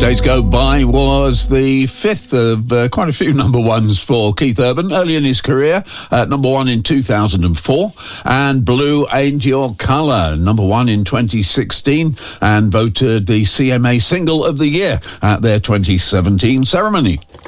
Days Go By was the fifth of quite a few number ones for Keith Urban early in his career. Number one in 2004, and Blue Ain't Your Colour, number one in 2016, and voted the CMA Single of the Year at their 2017 ceremony.